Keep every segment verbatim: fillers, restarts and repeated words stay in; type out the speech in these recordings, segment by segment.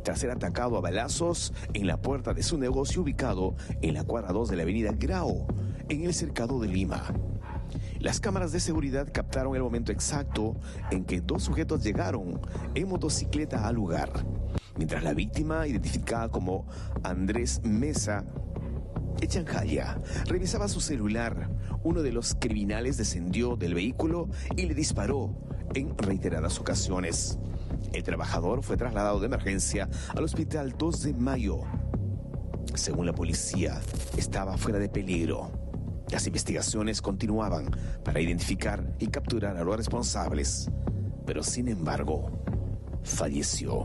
tras ser atacado a balazos en la puerta de su negocio ubicado en la cuadra dos de la avenida Grau, en el cercado de Lima. Las cámaras de seguridad captaron el momento exacto en que dos sujetos llegaron en motocicleta al lugar, mientras la víctima, identificada como Andrés Mesa Echanjaya, revisaba su celular. Uno de los criminales descendió del vehículo y le disparó en reiteradas ocasiones. El trabajador fue trasladado de emergencia al hospital dos de mayo. Según la policía, estaba fuera de peligro. Las investigaciones continuaban para identificar y capturar a los responsables, pero sin embargo, falleció.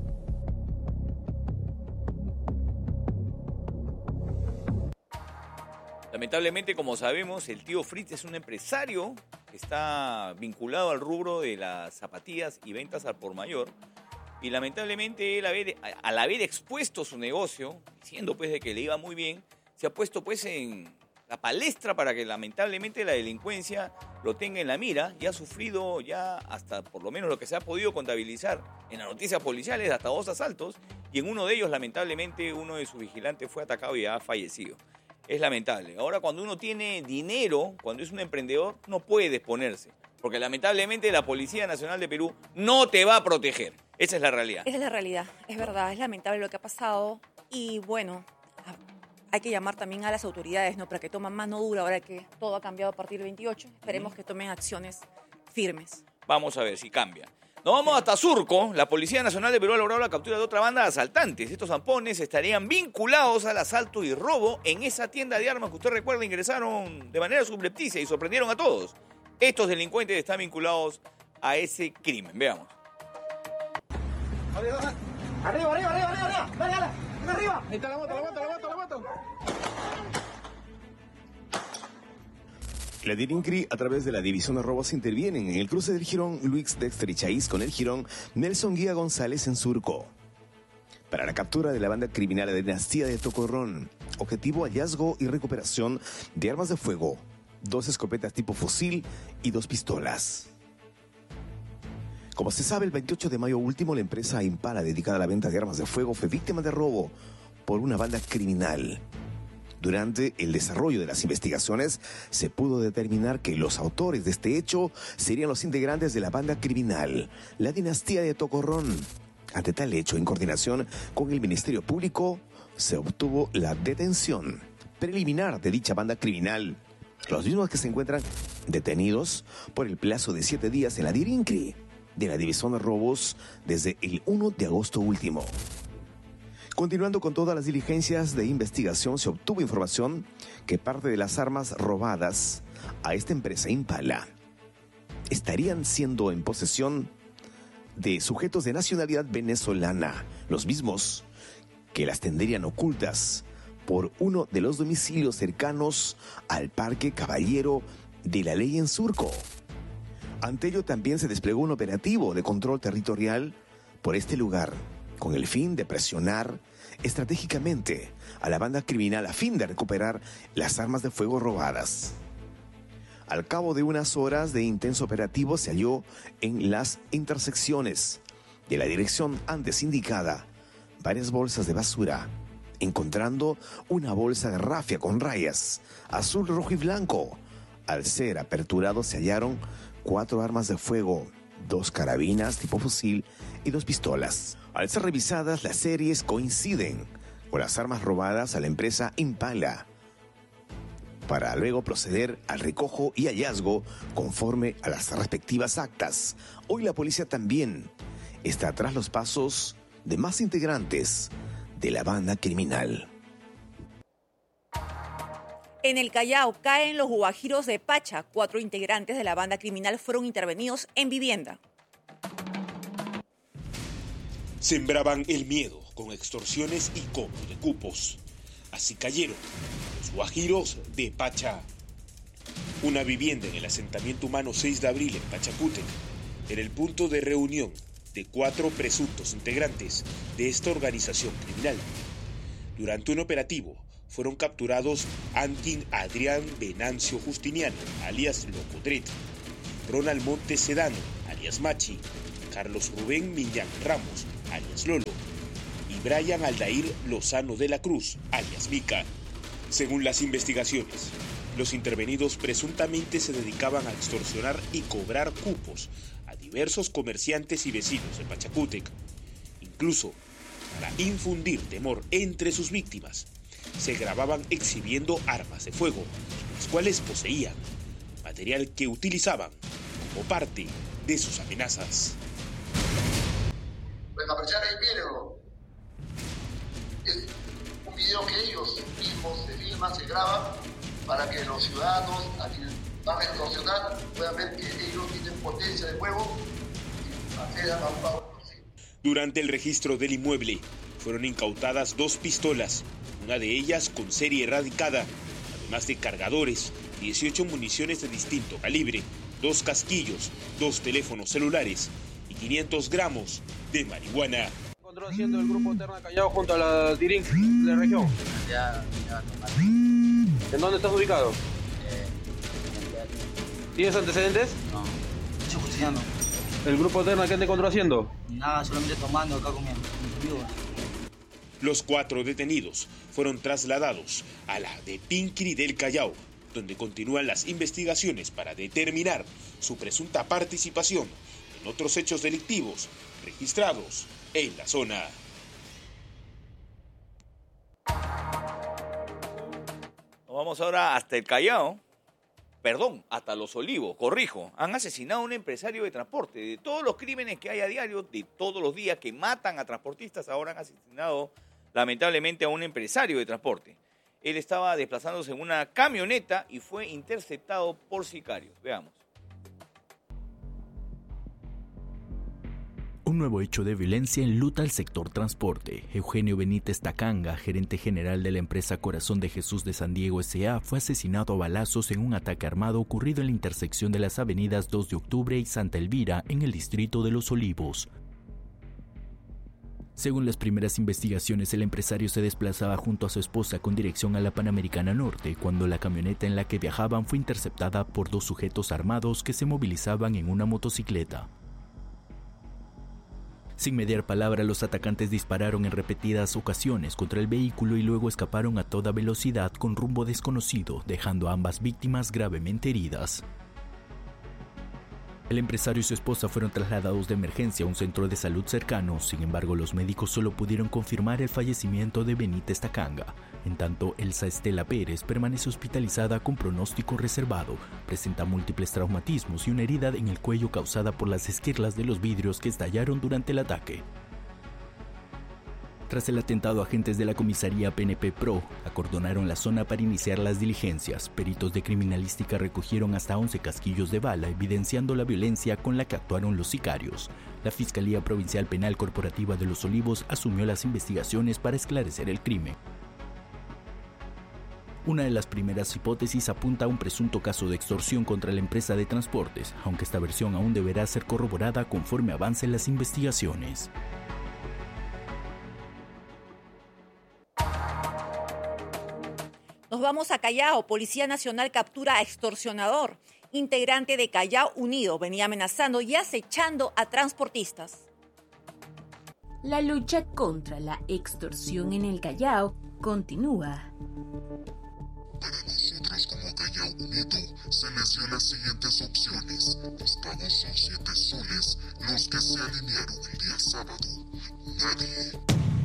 Lamentablemente, como sabemos, el tío Fritz es un empresario que está vinculado al rubro de las zapatillas y ventas al por mayor. Y lamentablemente, él haber, al haber expuesto su negocio, diciendo pues de que le iba muy bien, se ha puesto pues en la palestra para que lamentablemente la delincuencia lo tenga en la mira y ha sufrido ya hasta por lo menos lo que se ha podido contabilizar en las noticias policiales hasta dos asaltos, y en uno de ellos lamentablemente uno de sus vigilantes fue atacado y ha fallecido. Es lamentable. Ahora, cuando uno tiene dinero, cuando es un emprendedor, no puede exponerse, porque lamentablemente la Policía Nacional de Perú no te va a proteger. Esa es la realidad. Esa es la realidad, es verdad, es lamentable lo que ha pasado y bueno, hay que llamar también a las autoridades, ¿no? Para que tomen mano dura ahora que todo ha cambiado a partir del veintiocho. Esperemos uh-huh. que tomen acciones firmes. Vamos a ver si cambia. Nos vamos hasta Surco. La Policía Nacional de Perú ha logrado la captura de otra banda de asaltantes. Estos zampones estarían vinculados al asalto y robo en esa tienda de armas que usted recuerda ingresaron de manera subrepticia y sorprendieron a todos. Estos delincuentes están vinculados a ese crimen. Veamos. Arriba, arriba, arriba, arriba, arriba, dale, dale, arriba. Ahí está la moto, la moto, la moto, la moto. La DIRINCRI, a través de la División de Robos, intervienen en el cruce del jirón Luis Dexter y Chaís con el jirón Nelson Guía González en Surco, para la captura de la banda criminal de la dinastía de Tocorrón. Objetivo: hallazgo y recuperación de armas de fuego, dos escopetas tipo fusil y dos pistolas. Como se sabe, el veintiocho de mayo último, la empresa Impala, dedicada a la venta de armas de fuego, fue víctima de robo por una banda criminal. Durante el desarrollo de las investigaciones, se pudo determinar que los autores de este hecho serían los integrantes de la banda criminal, la dinastía de Tocorrón. Ante tal hecho, en coordinación con el Ministerio Público, se obtuvo la detención preliminar de dicha banda criminal, los mismos que se encuentran detenidos por el plazo de siete días en la DIRINCRI de la División de Robos desde el primero de agosto último. Continuando con todas las diligencias de investigación, se obtuvo información que parte de las armas robadas a esta empresa Impala estarían siendo en posesión de sujetos de nacionalidad venezolana, los mismos que las tendrían ocultas por uno de los domicilios cercanos al Parque Caballero de la Ley en Surco. Ante ello, también se desplegó un operativo de control territorial por este lugar, con el fin de presionar estratégicamente a la banda criminal a fin de recuperar las armas de fuego robadas. Al cabo de unas horas de intenso operativo, se halló en las intersecciones de la dirección antes indicada varias bolsas de basura, encontrando una bolsa de rafia con rayas azul, rojo y blanco. Al ser aperturado, se hallaron cuatro armas de fuego, dos carabinas tipo fusil y dos pistolas. Al ser revisadas, las series coinciden con las armas robadas a la empresa Impala, para luego proceder al recojo y hallazgo conforme a las respectivas actas. Hoy la policía también está tras los pasos de más integrantes de la banda criminal. En el Callao caen los guajiros de Pacha. Cuatro integrantes de la banda criminal fueron intervenidos en vivienda. Sembraban el miedo con extorsiones y cobro de cupos. Así cayeron los guajiros de Pacha. Una vivienda en el asentamiento humano seis de abril en Pachacútec era el punto de reunión de cuatro presuntos integrantes de esta organización criminal. Durante un operativo fueron capturados Antin Adrián Venancio Justiniano, alias Locodret, Ronald Montes Sedano, alias Machi, Carlos Rubén Millán Ramos, alias Lolo, Brian Aldair Lozano de la Cruz, alias Mica. Según las investigaciones, los intervenidos presuntamente se dedicaban a extorsionar y cobrar cupos a diversos comerciantes y vecinos de Pachacútec. Incluso, para infundir temor entre sus víctimas, se grababan exhibiendo armas de fuego, las cuales poseían, material que utilizaban como parte de sus amenazas. Pues apreciar el video. Es un video que ellos mismos se filman, se graban, para que los ciudadanos a quienes van a extorsionar puedan ver que ellos tienen potencia de fuego y accedan a un pago. Durante el registro del inmueble, fueron incautadas dos pistolas, una de ellas con serie erradicada, además de cargadores, dieciocho municiones de distinto calibre, dos casquillos, dos teléfonos celulares y quinientos gramos de marihuana. Control haciendo el grupo Terna Callao junto a la Tirín de la región. Ya, ya, ¿En dónde estás ubicado? eh, ¿Tienes antecedentes? no, estoy justiciando. ¿El grupo Terna qué anda control haciendo? Nada, solamente tomando acá con mi- con mis amigos. Los cuatro detenidos fueron trasladados a la de Pinquiri del Callao, donde continúan las investigaciones para determinar su presunta participación en otros hechos delictivos registrados en la zona. Nos vamos ahora hasta el Callao. Perdón, hasta Los Olivos, corrijo. Han asesinado a un empresario de transporte. De todos los crímenes que hay a diario, de todos los días que matan a transportistas, ahora han asesinado lamentablemente a un empresario de transporte. Él estaba desplazándose en una camioneta y fue interceptado por sicarios. Veamos. Un nuevo hecho de violencia enluta al sector transporte. Eugenio Benítez Tacanga, gerente general de la empresa Corazón de Jesús de San Diego S A, fue asesinado a balazos en un ataque armado ocurrido en la intersección de las avenidas dos de octubre y Santa Elvira, en el distrito de Los Olivos. Según las primeras investigaciones, el empresario se desplazaba junto a su esposa con dirección a la Panamericana Norte, cuando la camioneta en la que viajaban fue interceptada por dos sujetos armados que se movilizaban en una motocicleta. Sin mediar palabra, los atacantes dispararon en repetidas ocasiones contra el vehículo y luego escaparon a toda velocidad con rumbo desconocido, dejando a ambas víctimas gravemente heridas. El empresario y su esposa fueron trasladados de emergencia a un centro de salud cercano. Sin embargo, los médicos solo pudieron confirmar el fallecimiento de Benítez Tacanga. En tanto, Elsa Estela Pérez permanece hospitalizada con pronóstico reservado. Presenta múltiples traumatismos y una herida en el cuello causada por las esquirlas de los vidrios que estallaron durante el ataque. Tras el atentado, agentes de la comisaría P N P Pro acordonaron la zona para iniciar las diligencias. Peritos de criminalística recogieron hasta once casquillos de bala, evidenciando la violencia con la que actuaron los sicarios. La Fiscalía Provincial Penal Corporativa de Los Olivos asumió las investigaciones para esclarecer el crimen. Una de las primeras hipótesis apunta a un presunto caso de extorsión contra la empresa de transportes, aunque esta versión aún deberá ser corroborada conforme avancen las investigaciones. Nos vamos a Callao. Policía Nacional captura a extorsionador. Integrante de Callao Unido venía amenazando y acechando a transportistas. La lucha contra la extorsión en el Callao continúa. Para nosotros como Callao Unido se les dio las siguientes opciones. Los pagos son siete soles, los que se alinearon el día sábado. Nadie.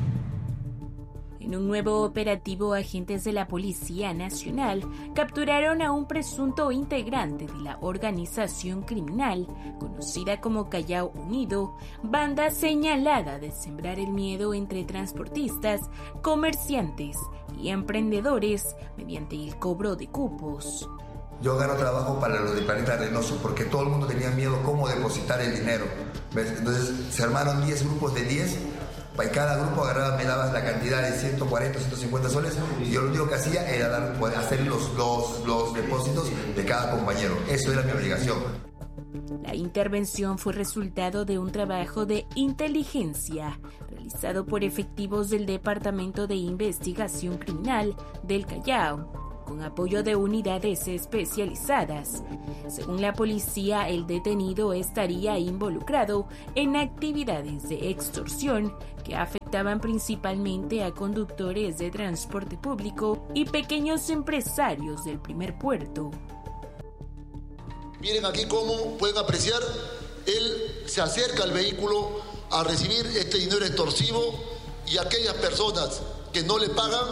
En un nuevo operativo, agentes de la Policía Nacional capturaron a un presunto integrante de la organización criminal conocida como Callao Unido, banda señalada de sembrar el miedo entre transportistas, comerciantes y emprendedores mediante el cobro de cupos. Yo gano trabajo para los de Planeta Reynoso porque todo el mundo tenía miedo cómo depositar el dinero. ¿Ves? Entonces se armaron diez grupos de diez. Para cada grupo agarraba, me dabas la cantidad de ciento cuarenta, ciento cincuenta soles y yo lo único que hacía era dar, hacer los, los, los depósitos de cada compañero. Eso era mi obligación. La intervención fue resultado de un trabajo de inteligencia realizado por efectivos del Departamento de Investigación Criminal del Callao, con apoyo de unidades especializadas. Según la policía, el detenido estaría involucrado en actividades de extorsión que afectaban principalmente a conductores de transporte público y pequeños empresarios del primer puerto. Miren aquí cómo pueden apreciar, él se acerca al vehículo a recibir este dinero extorsivo y aquellas personas que no le pagan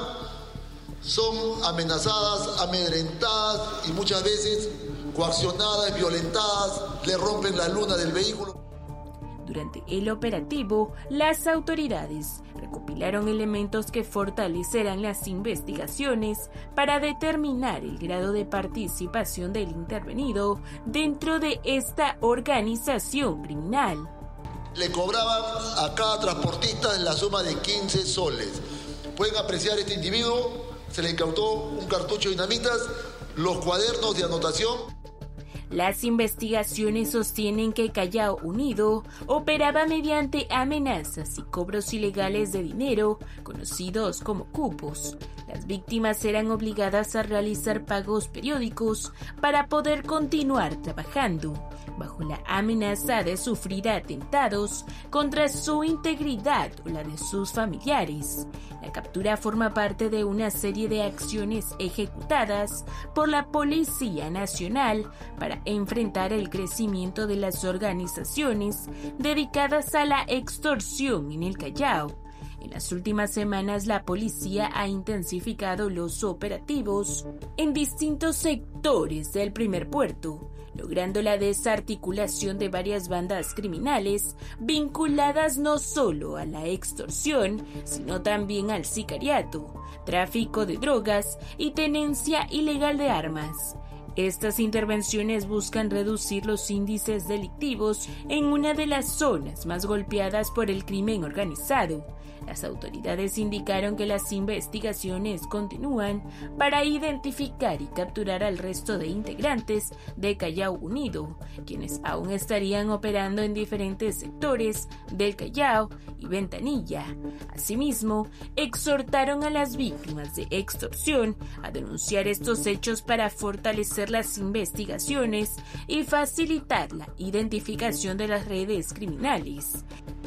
son amenazadas, amedrentadas y muchas veces coaccionadas, violentadas, le rompen la luna del vehículo. Durante el operativo, las autoridades recopilaron elementos que fortalecerán las investigaciones para determinar el grado de participación del intervenido dentro de esta organización criminal. Le cobraban a cada transportista en la suma de quince soles. Pueden apreciar este individuo, se le incautó un cartucho de dinamitas, los cuadernos de anotación. Las investigaciones sostienen que Callao Unido operaba mediante amenazas y cobros ilegales de dinero, conocidos como cupos. Las víctimas eran obligadas a realizar pagos periódicos para poder continuar trabajando, bajo la amenaza de sufrir atentados contra su integridad o la de sus familiares. La captura forma parte de una serie de acciones ejecutadas por la Policía Nacional para enfrentar el crecimiento de las organizaciones dedicadas a la extorsión en el Callao. En las últimas semanas, la policía ha intensificado los operativos en distintos sectores del primer puerto, logrando la desarticulación de varias bandas criminales vinculadas no solo a la extorsión, sino también al sicariato, tráfico de drogas y tenencia ilegal de armas. Estas intervenciones buscan reducir los índices delictivos en una de las zonas más golpeadas por el crimen organizado. Las autoridades indicaron que las investigaciones continúan para identificar y capturar al resto de integrantes de Callao Unido, quienes aún estarían operando en diferentes sectores del Callao y Ventanilla. Asimismo, exhortaron a las víctimas de extorsión a denunciar estos hechos para fortalecer las investigaciones y facilitar la identificación de las redes criminales.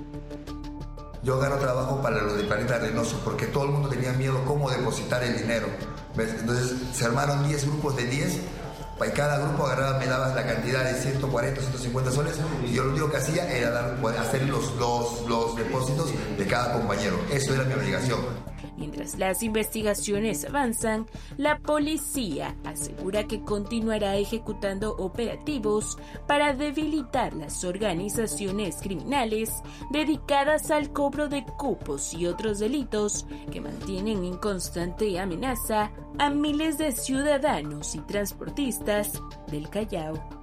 Yo gano trabajo para los de Planeta Arenoso porque todo el mundo tenía miedo cómo depositar el dinero. ¿Ves? Entonces se armaron diez grupos de diez, y cada grupo agarraba, me daba la cantidad de ciento cuarenta, ciento cincuenta soles y yo lo único que hacía era dar, hacer los, los, los depósitos de cada compañero. Eso era mi obligación. Mientras las investigaciones avanzan, la policía asegura que continuará ejecutando operativos para debilitar las organizaciones criminales dedicadas al cobro de cupos y otros delitos que mantienen en constante amenaza a miles de ciudadanos y transportistas del Callao.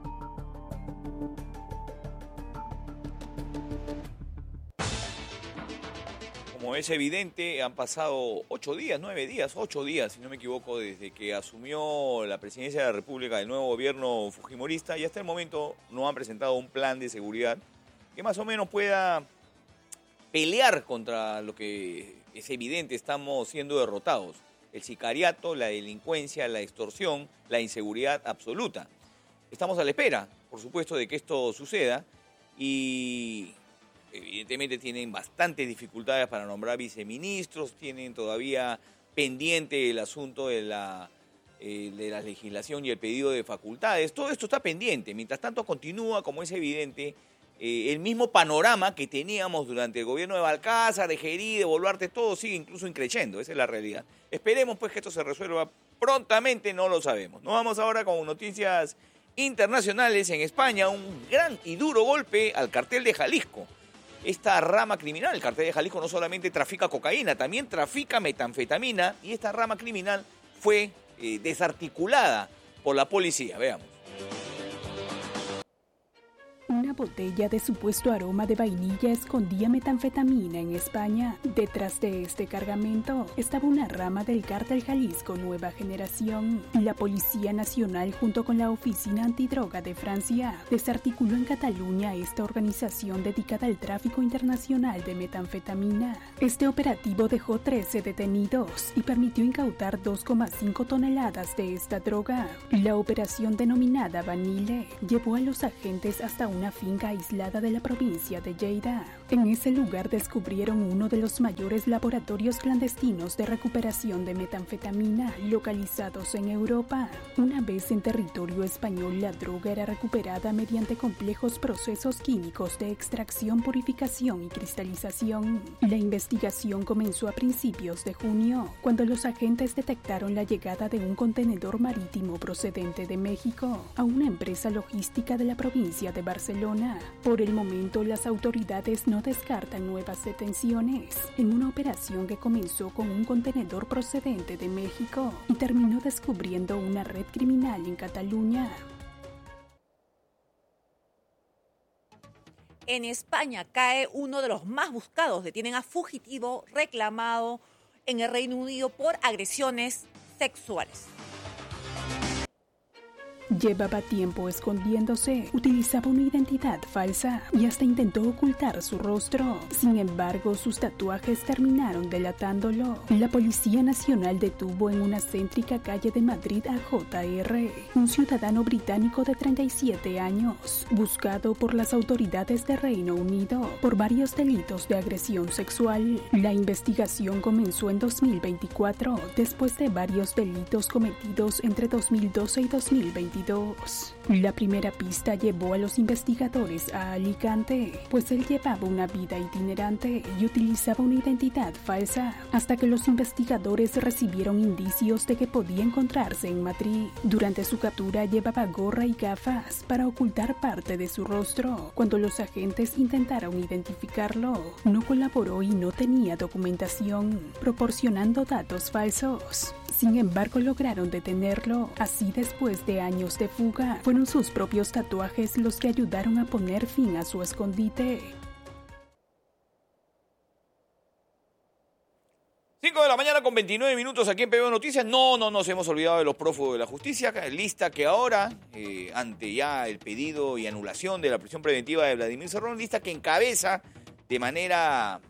Como es evidente, han pasado ocho días, nueve días, ocho días, si no me equivoco, desde que asumió la presidencia de la República el nuevo gobierno fujimorista y hasta el momento no han presentado un plan de seguridad que más o menos pueda pelear contra lo que es evidente, estamos siendo derrotados. El sicariato, la delincuencia, la extorsión, la inseguridad absoluta. Estamos a la espera, por supuesto, de que esto suceda y evidentemente tienen bastantes dificultades para nombrar viceministros, tienen todavía pendiente el asunto de la, eh, de la legislación y el pedido de facultades. Todo esto está pendiente. Mientras tanto continúa, como es evidente, eh, el mismo panorama que teníamos durante el gobierno de Balcázar, de Gerí, de Boluarte, todo sigue incluso increciendo. Esa es la realidad. Esperemos pues que esto se resuelva prontamente, no lo sabemos. Nos vamos ahora con noticias internacionales. En España, un gran y duro golpe al cartel de Jalisco. Esta rama criminal, el cartel de Jalisco, no solamente trafica cocaína, también trafica metanfetamina y esta rama criminal fue eh, desarticulada por la policía. Veamos. Una botella de supuesto aroma de vainilla escondía metanfetamina en España. Detrás de este cargamento estaba una rama del cártel Jalisco Nueva Generación. La Policía Nacional, junto con la Oficina Antidroga de Francia, desarticuló en Cataluña esta organización dedicada al tráfico internacional de metanfetamina. Este operativo dejó trece detenidos y permitió incautar dos coma cinco toneladas de esta droga. La operación denominada Vanille llevó a los agentes hasta un una finca aislada de la provincia de Lleida. En ese lugar descubrieron uno de los mayores laboratorios clandestinos de recuperación de metanfetamina localizados en Europa. Una vez en territorio español, la droga era recuperada mediante complejos procesos químicos de extracción, purificación y cristalización. La investigación comenzó a principios de junio, cuando los agentes detectaron la llegada de un contenedor marítimo procedente de México a una empresa logística de la provincia de Barcelona. Por el momento, las autoridades no descartan nuevas detenciones en una operación que comenzó con un contenedor procedente de México y terminó descubriendo una red criminal en Cataluña. En España cae uno de los más buscados. Detienen a fugitivo reclamado en el Reino Unido por agresiones sexuales. Llevaba tiempo escondiéndose, utilizaba una identidad falsa y hasta intentó ocultar su rostro. Sin embargo, sus tatuajes terminaron delatándolo. La Policía Nacional detuvo en una céntrica calle de Madrid a J R, un ciudadano británico de treinta y siete años, buscado por las autoridades de Reino Unido por varios delitos de agresión sexual. La investigación comenzó en dos mil veinticuatro, después de varios delitos cometidos entre dos mil doce y dos mil veintidós. La primera pista llevó a los investigadores a Alicante, pues él llevaba una vida itinerante y utilizaba una identidad falsa, hasta que los investigadores recibieron indicios de que podía encontrarse en Madrid. Durante su captura llevaba gorra y gafas para ocultar parte de su rostro. Cuando los agentes intentaron identificarlo, no colaboró y no tenía documentación, proporcionando datos falsos. Sin embargo, lograron detenerlo. Así, después de años de fuga, fueron sus propios tatuajes los que ayudaron a poner fin a su escondite. cinco de la mañana con veintinueve minutos aquí en P B O Noticias. No, no nos hemos olvidado de los prófugos de la justicia. Lista que ahora, eh, ante ya el pedido y anulación de la prisión preventiva de Vladimir Cerrón, lista que encabeza de manera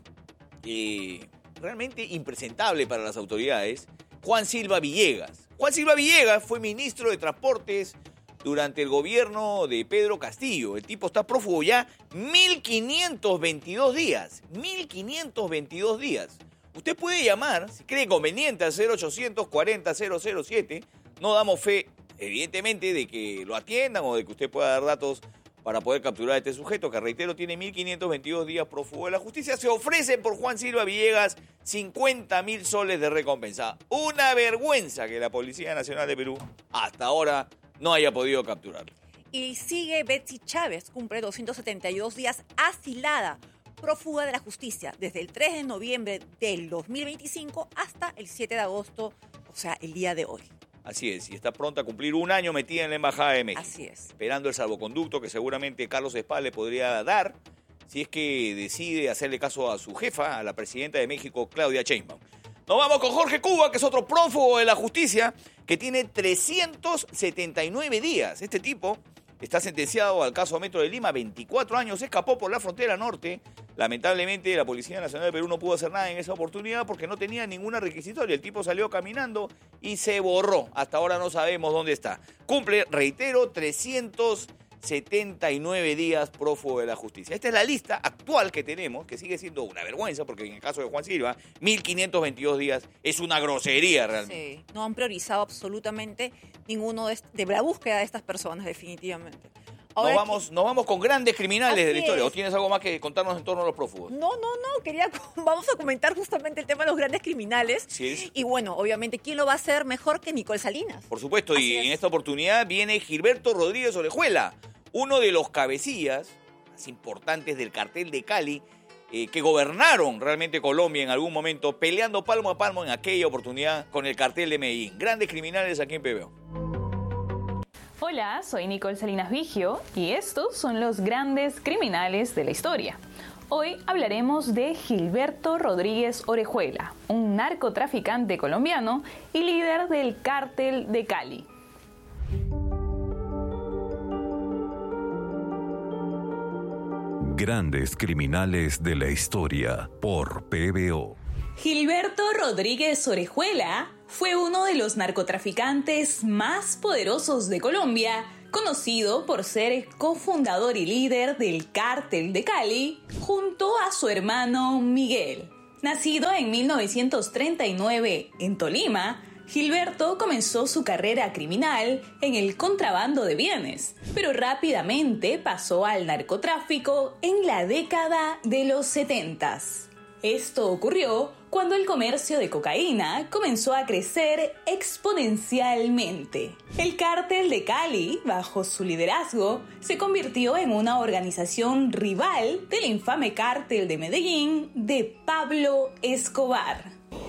eh, realmente impresentable para las autoridades Juan Silva Villegas. Juan Silva Villegas fue ministro de Transportes durante el gobierno de Pedro Castillo. El tipo está prófugo ya mil quinientos veintidós días. mil quinientos veintidós días. Usted puede llamar, si cree conveniente, al cero ochocientos cuarenta cero cero siete. No damos fe, evidentemente, de que lo atiendan o de que usted pueda dar datos para poder capturar a este sujeto, que reitero, tiene mil quinientos veintidós días prófugo de la justicia. Se ofrecen por Juan Silva Villegas cincuenta mil soles de recompensa. Una vergüenza que la Policía Nacional de Perú hasta ahora no haya podido capturarlo. Y sigue Betsy Chávez, cumple doscientos setenta y dos días asilada, prófuga de la justicia, desde el tres de noviembre del dos mil veinticinco hasta el siete de agosto, o sea, el día de hoy. Así es, y está pronta a cumplir un año metida en la Embajada de México. Así es. Esperando el salvoconducto que seguramente Carlos Espada le podría dar si es que decide hacerle caso a su jefa, a la presidenta de México, Claudia Sheinbaum. Nos vamos con Jorge Cuba, que es otro prófugo de la justicia, que tiene trescientos setenta y nueve días. Este tipo está sentenciado al caso Metro de Lima, veinticuatro años, escapó por la frontera norte. Lamentablemente, la Policía Nacional de Perú no pudo hacer nada en esa oportunidad porque no tenía ninguna requisitoria. El tipo salió caminando y se borró. Hasta ahora no sabemos dónde está. Cumple, reitero, trescientos setenta y nueve días prófugo de la justicia. Esta es la lista actual que tenemos, que sigue siendo una vergüenza, porque en el caso de Juan Silva, mil quinientos veintidós días es una grosería realmente. Sí, no han priorizado absolutamente ninguno de, de la búsqueda de estas personas, definitivamente. Nos vamos, nos vamos con grandes criminales de la historia. es. ¿O tienes algo más que contarnos en torno a los prófugos? No, no, no. Quería, vamos a comentar justamente el tema de los grandes criminales. Sí es. Y bueno, obviamente, ¿quién lo va a hacer mejor que Nicole Salinas? Por supuesto, Así y es. en esta oportunidad viene Gilberto Rodríguez Orejuela, uno de los cabecillas más importantes del cartel de Cali, eh, que gobernaron realmente Colombia en algún momento, peleando palmo a palmo en aquella oportunidad con el cartel de Medellín. Grandes criminales aquí en P B O. Hola, soy Nicole Salinas Vigio y estos son los grandes criminales de la historia. Hoy hablaremos de Gilberto Rodríguez Orejuela, un narcotraficante colombiano y líder del Cártel de Cali. Grandes criminales de la historia por P B O. Gilberto Rodríguez Orejuela fue uno de los narcotraficantes más poderosos de Colombia, conocido por ser cofundador y líder del Cártel de Cali, junto a su hermano Miguel. Nacido en mil novecientos treinta y nueve en Tolima, Gilberto comenzó su carrera criminal en el contrabando de bienes, pero rápidamente pasó al narcotráfico en la década de los setentas. Esto ocurrió cuando el comercio de cocaína comenzó a crecer exponencialmente. El Cártel de Cali, bajo su liderazgo, se convirtió en una organización rival del infame Cártel de Medellín de Pablo Escobar.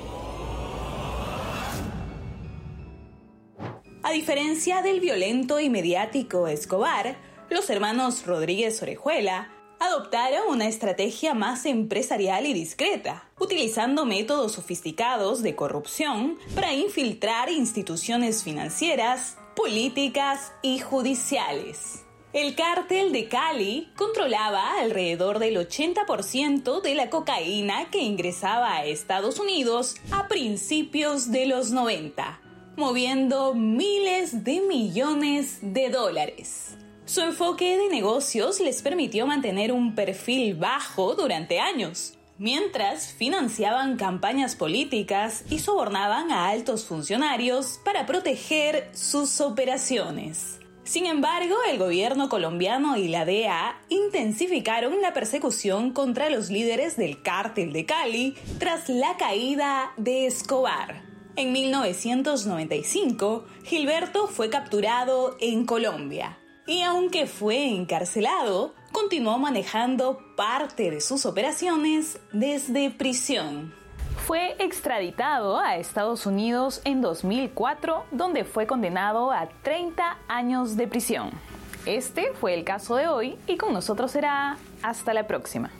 A diferencia del violento y mediático Escobar, los hermanos Rodríguez Orejuela adoptaron una estrategia más empresarial y discreta, utilizando métodos sofisticados de corrupción para infiltrar instituciones financieras, políticas y judiciales. El Cártel de Cali controlaba alrededor del ochenta por ciento de la cocaína que ingresaba a Estados Unidos a principios de los noventa, moviendo miles de millones de dólares. Su enfoque de negocios les permitió mantener un perfil bajo durante años, mientras financiaban campañas políticas y sobornaban a altos funcionarios para proteger sus operaciones. Sin embargo, el gobierno colombiano y la D E A intensificaron la persecución contra los líderes del Cártel de Cali tras la caída de Escobar. En mil novecientos noventa y cinco, Gilberto fue capturado en Colombia. Y aunque fue encarcelado, continuó manejando parte de sus operaciones desde prisión. Fue extraditado a Estados Unidos en dos mil cuatro, donde fue condenado a treinta años de prisión. Este fue el caso de hoy y con nosotros será hasta la próxima.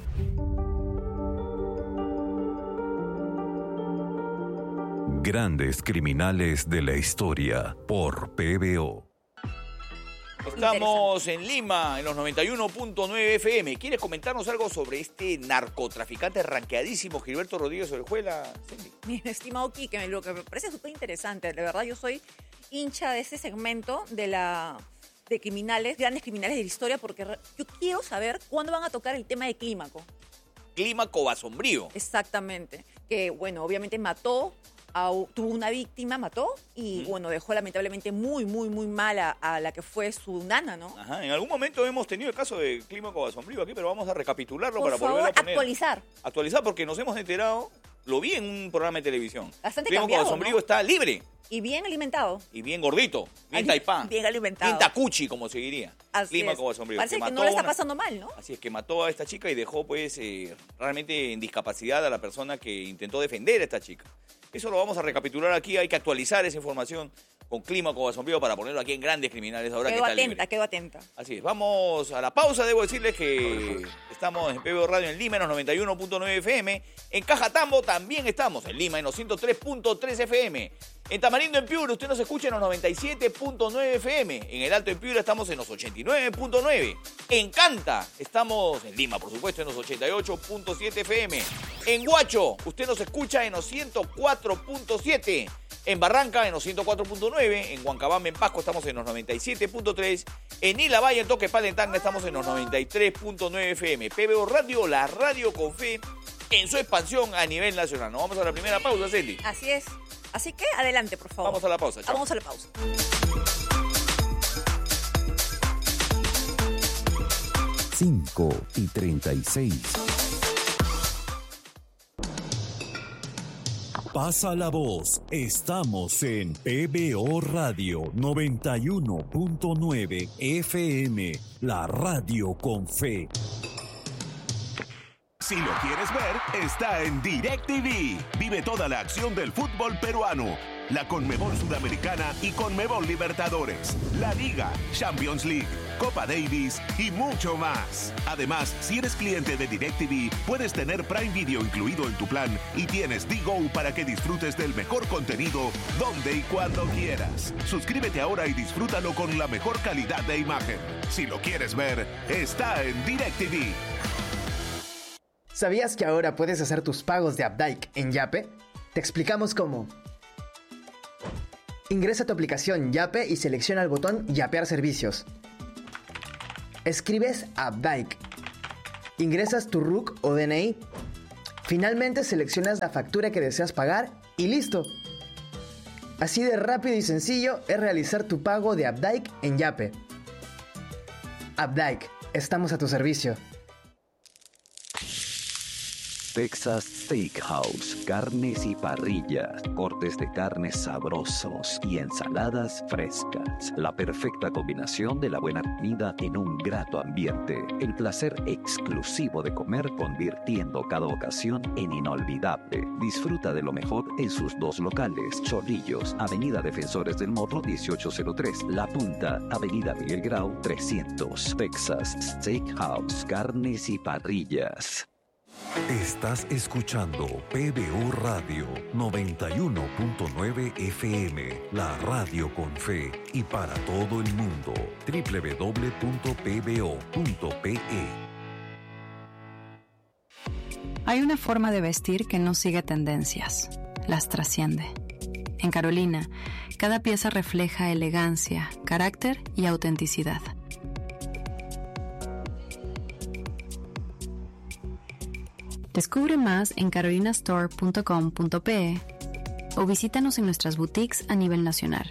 Grandes criminales de la historia por P B O. Estamos en Lima, en los noventa y uno punto nueve F M. ¿Quieres comentarnos algo sobre este narcotraficante ranqueadísimo Gilberto Rodríguez Orejuela? Cindy. Mi estimado Quique, lo que me parece súper interesante, de verdad yo soy hincha de ese segmento de la de criminales, grandes criminales de la historia, porque yo quiero saber cuándo van a tocar el tema de Clímaco. Clímaco Basombrío. Exactamente, que bueno, obviamente mató, a, tuvo una víctima, mató y mm. bueno, dejó lamentablemente muy, muy, muy mal a, a la que fue su nana, ¿no? Ajá, en algún momento hemos tenido el caso de Clímaco Basombrío aquí, pero vamos a recapitularlo Por para favor, volver a poner. actualizar. Actualizar porque nos hemos enterado, lo vi en un programa de televisión. Bastante Clímaco cambiado, Basombrío ¿no? está libre. Y bien alimentado. Y bien gordito, bien taipá. Bien alimentado. Bien tacuchi, como se diría. Así Clímaco es. Basombrío. Parece que, que no le está una... pasando mal, ¿no? Así es, que mató a esta chica y dejó pues eh, realmente en discapacidad a la persona que intentó defender a esta chica. Eso lo vamos a recapitular aquí, hay que actualizar esa información con Clímaco Basombrío para ponerlo aquí en Grandes Criminales ahora quedo que está atenta, libre. quedo atenta. Así es, vamos a la pausa, debo decirles que estamos en P B O Radio en Lima en los noventa y uno punto nueve F M, en Cajatambo también estamos, en Lima en los ciento tres punto tres F M, en Tamarindo en Piura usted nos escucha en los noventa y siete punto nueve F M, en el Alto en Piura estamos en los ochenta y nueve punto nueve, en Canta estamos en Lima por supuesto en los ochenta y ocho punto siete F M, en Huacho usted nos escucha en los ciento cuatro punto siete, en Barranca en los ciento cuatro punto nueve, en Huancabamba en Pasco estamos en los noventa y siete punto tres, en Ilavalle en Toquepala en Tacna estamos en los noventa y tres punto nueve F M. P B O Radio, la radio con fe en su expansión a nivel nacional. Nos vamos a la primera pausa, Celi. Así es. Así que adelante, por favor. Vamos a la pausa. Chao. Vamos a la pausa. cinco y treinta y seis. Pasa la voz, estamos en P B O Radio noventa y uno punto nueve F M, la radio con fe. Si lo quieres ver, está en DirecTV. Vive toda la acción del fútbol peruano, la Conmebol Sudamericana y Conmebol Libertadores, la Liga, Champions League, Copa Davis y mucho más. Además, si eres cliente de DirecTV, puedes tener Prime Video incluido en tu plan y tienes D-Go para que disfrutes del mejor contenido donde y cuando quieras. Suscríbete ahora y disfrútalo con la mejor calidad de imagen. Si lo quieres ver, está en DirecTV. ¿Sabías que ahora puedes hacer tus pagos de Updike en Yape? Te explicamos cómo. Ingresa a tu aplicación Yape y selecciona el botón Yapear servicios. Escribes Updike. Ingresas tu R U C o D N I. Finalmente seleccionas la factura que deseas pagar y listo. Así de rápido y sencillo es realizar tu pago de Updike en Yape. Updike, estamos a tu servicio. Texas Steakhouse, carnes y parrillas, cortes de carnes sabrosos y ensaladas frescas. La perfecta combinación de la buena comida en un grato ambiente. El placer exclusivo de comer convirtiendo cada ocasión en inolvidable. Disfruta de lo mejor en sus dos locales. Chorrillos, Avenida Defensores del Morro dieciocho cero tres. La Punta, Avenida Miguel Grau trescientos. Texas Steakhouse, carnes y parrillas. Estás escuchando P B O Radio noventa y uno punto nueve F M, la radio con fe y para todo el mundo. doble u doble u doble u punto p b o punto p e. Hay una forma de vestir que no sigue tendencias, las trasciende. En Carolina, cada pieza refleja elegancia, carácter y autenticidad. Descubre más en carolina store punto com punto p e o visítanos en nuestras boutiques a nivel nacional.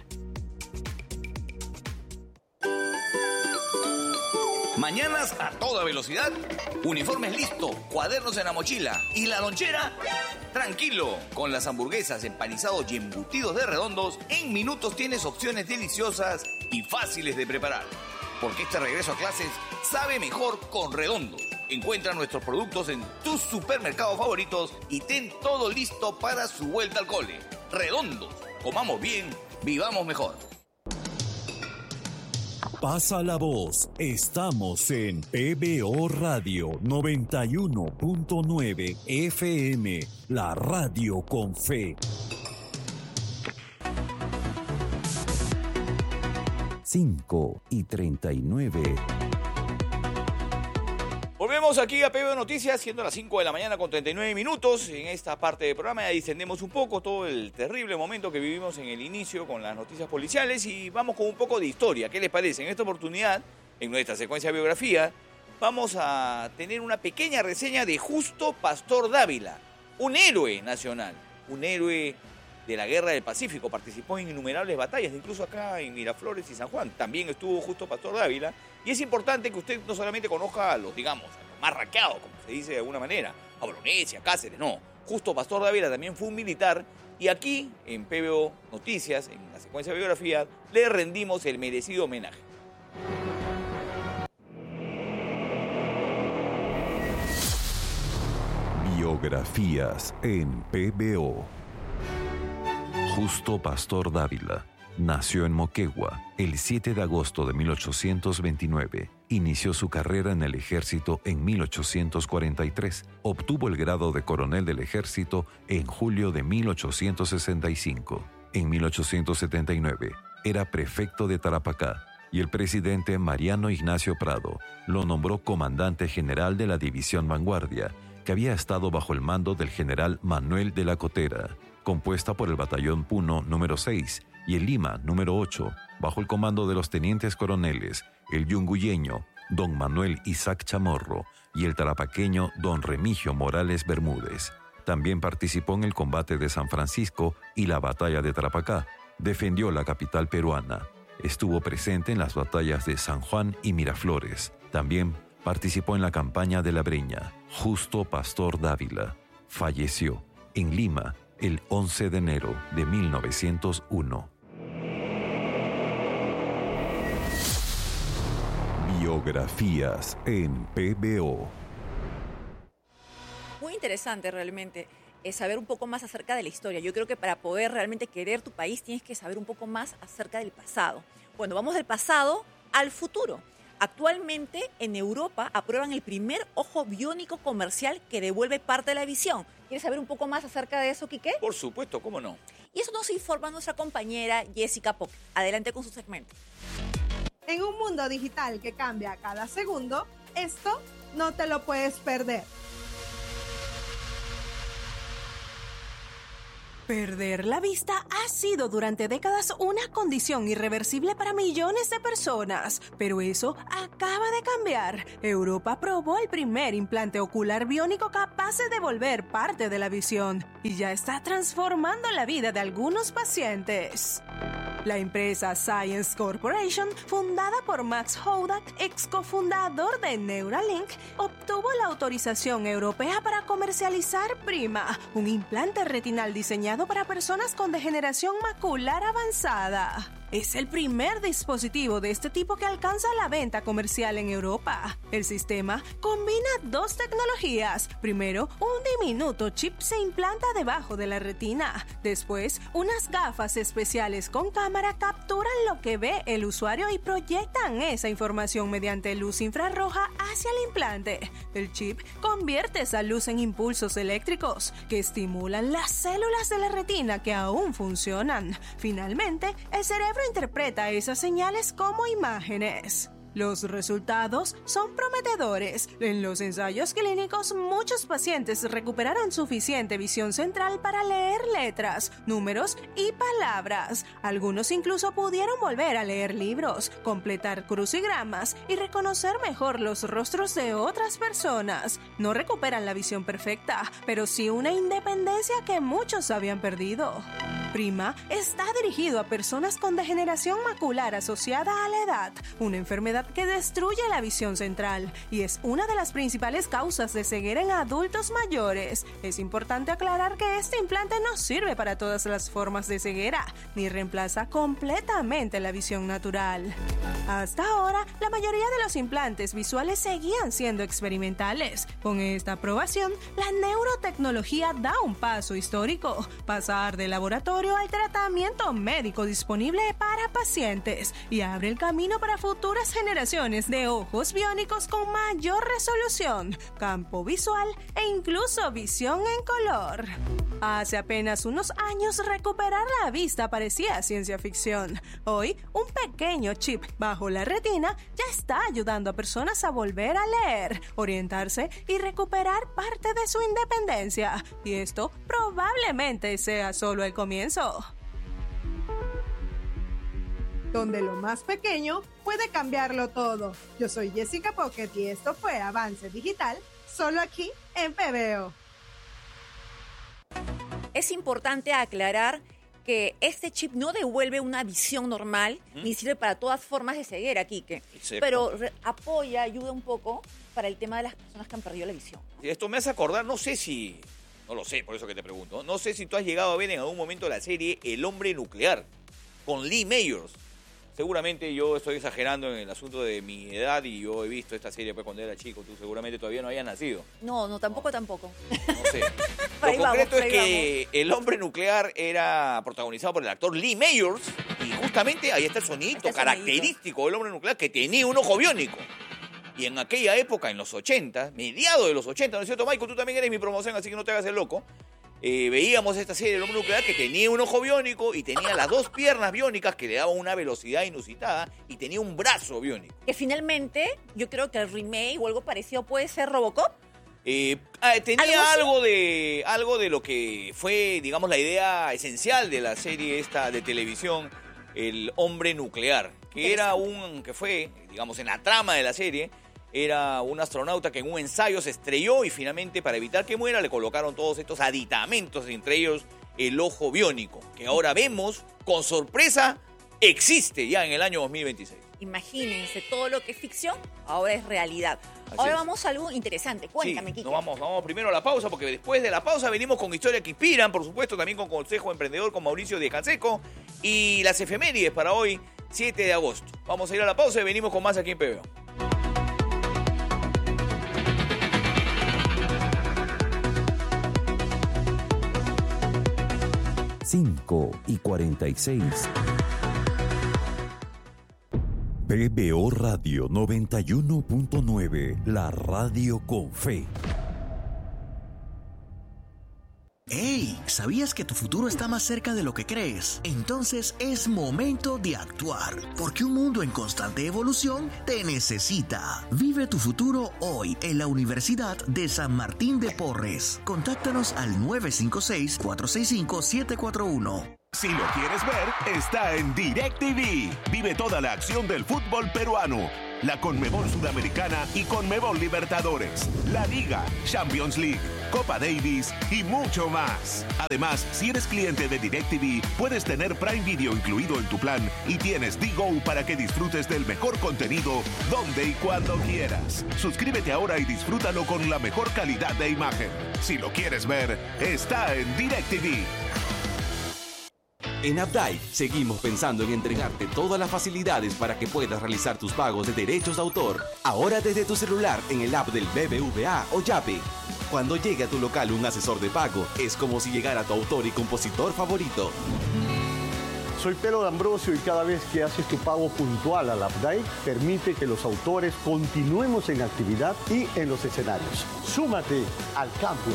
Mañanas a toda velocidad, uniformes listo, cuadernos en la mochila y la lonchera. Tranquilo, con las hamburguesas, empanizados y embutidos de Redondos, en minutos tienes opciones deliciosas y fáciles de preparar. Porque este regreso a clases sabe mejor con Redondos. Encuentra nuestros productos en tus supermercados favoritos y ten todo listo para su vuelta al cole. Redondos, comamos bien, vivamos mejor. Pasa la voz, estamos en P B O Radio noventa y uno punto nueve F M, la radio con fe. cinco y treinta y nueve. Volvemos aquí a P B O Noticias, siendo las cinco de la mañana con treinta y nueve minutos. En esta parte del programa ya distendemos un poco todo el terrible momento que vivimos en el inicio con las noticias policiales y vamos con un poco de historia. ¿Qué les parece? En esta oportunidad, en nuestra secuencia de biografía, vamos a tener una pequeña reseña de Justo Pastor Dávila, un héroe nacional, un héroe de la Guerra del Pacífico. Participó en innumerables batallas, incluso acá en Miraflores y San Juan. También estuvo Justo Pastor Dávila. Y es importante que usted no solamente conozca a los, digamos, a los más raqueados, como se dice de alguna manera, a Bolognesi, a Cáceres, no. Justo Pastor Dávila también fue un militar y aquí, en P B O Noticias, en la secuencia de biografía, le rendimos el merecido homenaje. Biografías en P B O. Justo Pastor Dávila nació en Moquegua el siete de agosto de mil ochocientos veintinueve. Inició su carrera en el ejército en mil ochocientos cuarenta y tres. Obtuvo el grado de coronel del ejército en julio de mil ochocientos sesenta y cinco. En mil ochocientos setenta y nueve era prefecto de Tarapacá y el presidente Mariano Ignacio Prado lo nombró comandante general de la División Vanguardia, que había estado bajo el mando del general Manuel de la Cotera, compuesta por el batallón Puno número seis y el Lima número ocho, bajo el comando de los tenientes coroneles, el yunguyeño don Manuel Isaac Chamorro y el tarapaqueño don Remigio Morales Bermúdez. También participó en el combate de San Francisco y la batalla de Tarapacá. Defendió la capital peruana. Estuvo presente en las batallas de San Juan y Miraflores. También participó en la campaña de La Breña. Justo Pastor Dávila falleció en Lima el once de enero de mil novecientos uno. Biografías en P B O. interesante realmente eh, saber un poco más acerca de la historia. Yo creo que para poder realmente querer tu país tienes que saber un poco más acerca del pasado. Bueno, vamos del pasado al futuro. Actualmente en Europa aprueban el primer ojo biónico comercial que devuelve parte de la visión. ¿Quieres saber un poco más acerca de eso, Quique? Por supuesto, ¿cómo no? Y eso nos informa nuestra compañera Jessica Poc. Adelante con su segmento. En un mundo digital que cambia cada segundo, esto no te lo puedes perder. Perder la vista ha sido durante décadas una condición irreversible para millones de personas, pero eso acaba de cambiar. Europa aprobó el primer implante ocular biónico capaz de devolver parte de la visión y ya está transformando la vida de algunos pacientes. La empresa Science Corporation, fundada por Max Hodak, ex cofundador de Neuralink, obtuvo la autorización europea para comercializar Prima, un implante retinal diseñado para personas con degeneración macular avanzada. Es el primer dispositivo de este tipo que alcanza la venta comercial en Europa. El sistema combina dos tecnologías. Primero, un diminuto chip se implanta debajo de la retina. Después, unas gafas especiales con cámara capturan lo que ve el usuario y proyectan esa información mediante luz infrarroja hacia el implante. El chip convierte esa luz en impulsos eléctricos que estimulan las células de la retina que aún funcionan. Finalmente, el cerebro interpreta esas señales como imágenes. Los resultados son prometedores. En los ensayos clínicos, muchos pacientes recuperaron suficiente visión central para leer letras, números y palabras. Algunos incluso pudieron volver a leer libros, completar crucigramas y reconocer mejor los rostros de otras personas. No recuperan la visión perfecta, pero sí una independencia que muchos habían perdido. Prima está dirigido a personas con degeneración macular asociada a la edad, una enfermedad que destruye la visión central y es una de las principales causas de ceguera en adultos mayores. Es importante aclarar que este implante no sirve para todas las formas de ceguera, ni reemplaza completamente la visión natural. Hasta ahora, la mayoría de los implantes visuales seguían siendo experimentales. Con esta aprobación, la neurotecnología da un paso histórico: pasar del laboratorio al tratamiento médico disponible para pacientes, y abre el camino para futuras generaciones de ojos biónicos con mayor resolución, campo visual e incluso visión en color. Hace apenas unos años recuperar la vista parecía ciencia ficción. Hoy, un pequeño chip bajo la retina ya está ayudando a personas a volver a leer, orientarse y recuperar parte de su independencia. Y esto probablemente sea solo el comienzo. Donde lo más pequeño puede cambiarlo todo. Yo soy Jessica Pocket y esto fue Avance Digital, solo aquí en P B O. Es importante aclarar que este chip no devuelve una visión normal, ¿Mm? ni sirve para todas formas de ceguera, Quique. Exacto. Pero re- apoya, ayuda un poco para el tema de las personas que han perdido la visión. Esto me hace acordar, no sé si, no lo sé, por eso que te pregunto, no sé si tú has llegado a ver en algún momento la serie El Hombre Nuclear, con Lee Mayors. Seguramente yo estoy exagerando en el asunto de mi edad y yo he visto esta serie pues, cuando era chico. Tú seguramente todavía no habías nacido. No, no, tampoco, no. tampoco. No sé. Lo concreto vamos, es que vamos. El Hombre Nuclear era protagonizado por el actor Lee Mayors y justamente ahí está el sonidito está característico del Hombre Nuclear que tenía un ojo biónico. Y en aquella época, en los ochenta, mediados de los ochenta, ¿no es cierto, Michael? Tú también eres mi promoción, así que no te hagas el loco. Eh, veíamos esta serie del Hombre Nuclear que tenía un ojo biónico y tenía las dos piernas biónicas que le daban una velocidad inusitada y tenía un brazo biónico. Que finalmente, yo creo que el remake o algo parecido puede ser Robocop. Eh, ah, tenía ¿Algo, algo de algo de lo que fue, digamos, la idea esencial de la serie esta de televisión, El Hombre Nuclear, que era un, que fue, digamos, en la trama de la serie, era un astronauta que en un ensayo se estrelló y finalmente para evitar que muera le colocaron todos estos aditamentos, entre ellos el ojo biónico, que ahora vemos con sorpresa existe ya en el año dos mil veintiséis. Imagínense, todo lo que es ficción ahora es realidad. Así ahora es. Vamos a algo interesante. Cuéntame, sí, Kike. No vamos, vamos primero a la pausa, porque después de la pausa venimos con historias que inspiran, por supuesto, también con Consejo Emprendedor con Mauricio Díaz Canseco y las efemérides para hoy, siete de agosto. Vamos a ir a la pausa y venimos con más aquí en P B O. cinco y cuarenta y seis. P B O Radio noventa y uno punto nueve, la radio con fe. ¡Hey! ¿Sabías que tu futuro está más cerca de lo que crees? Entonces es momento de actuar, porque un mundo en constante evolución te necesita. Vive tu futuro hoy en la Universidad de San Martín de Porres. Contáctanos al nueve cinco seis, cuatro seis cinco, siete cuatro uno. Si lo quieres ver, está en DirecTV. Vive toda la acción del fútbol peruano, la Conmebol Sudamericana y Conmebol Libertadores, la Liga, Champions League, Copa Davis y mucho más. Además, si eres cliente de DirecTV, puedes tener Prime Video incluido en tu plan y tienes D-Go para que disfrutes del mejor contenido donde y cuando quieras. Suscríbete ahora y disfrútalo con la mejor calidad de imagen. Si lo quieres ver, está en DirecTV. En Updike seguimos pensando en entregarte todas las facilidades para que puedas realizar tus pagos de derechos de autor. Ahora desde tu celular en el app del B B V A o Yape. Cuando llegue a tu local un asesor de pago, es como si llegara tu autor y compositor favorito. Soy Pedro D'Ambrosio y cada vez que haces tu pago puntual al Updike, permite que los autores continuemos en actividad y en los escenarios. Súmate al cambio.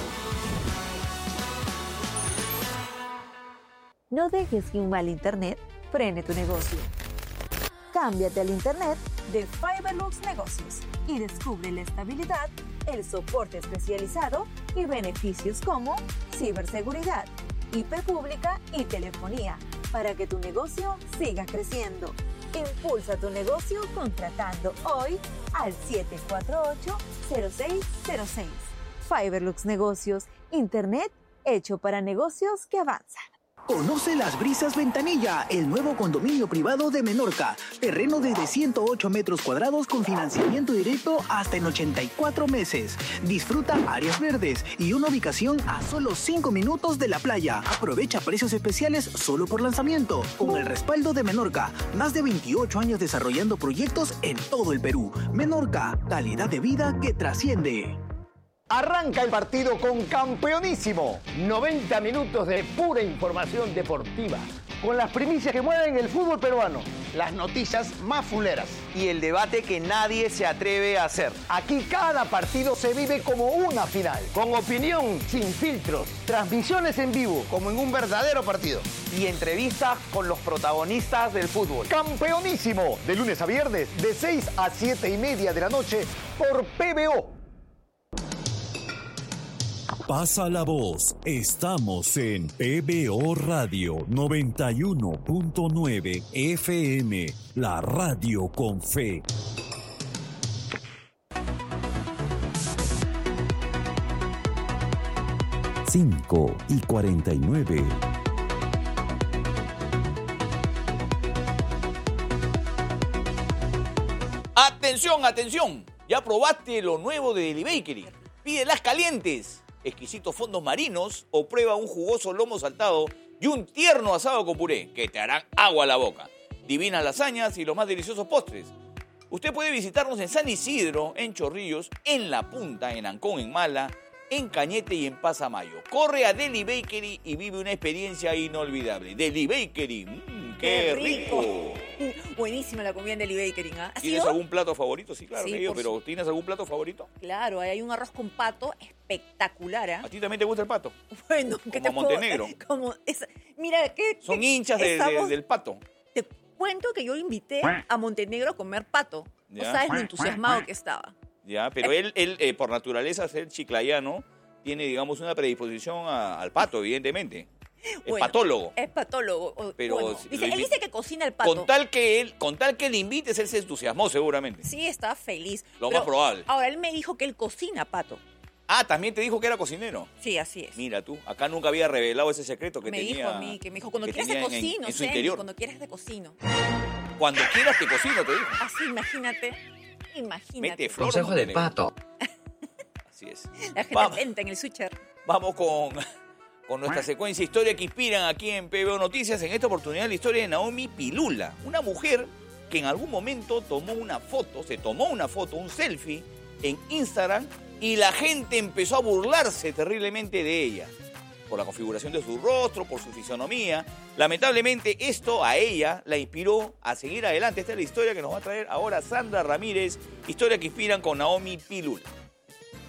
No dejes que un mal internet frene tu negocio. Cámbiate al internet de Fiberlux Negocios y descubre la estabilidad, el soporte especializado y beneficios como ciberseguridad, I P pública y telefonía para que tu negocio siga creciendo. Impulsa tu negocio contratando hoy al siete cuatro ocho, cero seis cero seis. Fiberlux Negocios, internet hecho para negocios que avanzan. Conoce Las Brisas Ventanilla, el nuevo condominio privado de Menorca. Terreno desde ciento ocho metros cuadrados con financiamiento directo hasta en ochenta y cuatro meses. Disfruta áreas verdes y una ubicación a solo cinco minutos de la playa. Aprovecha precios especiales solo por lanzamiento. Con el respaldo de Menorca, más de veintiocho años desarrollando proyectos en todo el Perú. Menorca, calidad de vida que trasciende. Arranca el partido con Campeonísimo. noventa minutos de pura información deportiva. Con las primicias que mueven el fútbol peruano. Las noticias más fuleras. Y el debate que nadie se atreve a hacer. Aquí cada partido se vive como una final. Con opinión sin filtros. Transmisiones en vivo. Como en un verdadero partido. Y entrevistas con los protagonistas del fútbol. Campeonísimo. De lunes a viernes, de seis a siete y media de la noche por P B O. Pasa la voz, estamos en P B O Radio noventa y uno punto nueve F M, la radio con fe. cinco y cuarenta y nueve. Atención, atención, ya probaste lo nuevo de Deli Bakery. Pídelas calientes. Exquisitos fondos marinos o prueba un jugoso lomo saltado y un tierno asado con puré que te harán agua a la boca. Divinas lasañas y los más deliciosos postres. Usted puede visitarnos en San Isidro, en Chorrillos, en La Punta, en Ancón, en Mala, en Cañete y en Pasamayo. Corre a Deli Bakery y vive una experiencia inolvidable. Deli Bakery, mmm, qué, ¡Qué rico. rico. Buenísima la comida en Deli Bakery. ¿Ah? ¿Tienes algún plato favorito? Sí, claro, sí, que yo, pero su... ¿tienes algún plato favorito? Claro, hay un arroz con pato espectacular. ¿eh? ¿A ti también te gusta el pato? Bueno, como ¿qué te a Montenegro. Puedo... Como esa... Mira, ¿qué? Son hinchas de, estamos... de, del pato. Te cuento que yo invité a Montenegro a comer pato. ¿Ya? No sabes lo entusiasmado que estaba. Ya, pero él, él eh, por naturaleza, ser chiclayano, tiene, digamos, una predisposición a, al pato, evidentemente. Es bueno, patólogo. Es patólogo. Pero bueno, dice, él dice que cocina el pato. Con tal que él, con tal que le invites, él se entusiasmó seguramente. Sí, estaba feliz. Lo más probable. Ahora, él me dijo que él cocina pato. Ah, ¿también te dijo que era cocinero? Sí, así es. Mira tú, acá nunca había revelado ese secreto que me tenía. Me dijo a mí, que me dijo, cuando quieras te cocino, en, en su Sandy, interior. Cuando quieras te cocino. Cuando quieras te cocino, te dijo. Así, imagínate. Imagínate. Mete flor. Consejo de pato. Así es. La gente Vamos. atenta en el switcher. Vamos con... con nuestra secuencia Historia que Inspiran aquí en P B O Noticias. En esta oportunidad la historia de Naomi Pilula, una mujer que en algún momento tomó una foto, se tomó una foto, un selfie en Instagram y la gente empezó a burlarse terriblemente de ella. por la configuración de su rostro, por su fisonomía. Lamentablemente esto a ella la inspiró a seguir adelante. Esta es la historia que nos va a traer ahora Sandra Ramírez, historia que inspiran con Naomi Pilula.